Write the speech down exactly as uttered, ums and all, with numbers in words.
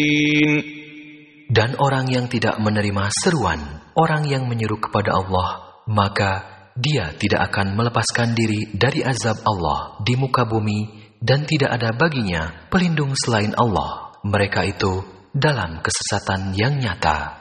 Dan orang yang tidak menerima seruan orang yang menyeru kepada Allah, maka dia tidak akan melepaskan diri dari azab Allah di muka bumi, dan tidak ada baginya pelindung selain Allah. Mereka itu dalam kesesatan yang nyata.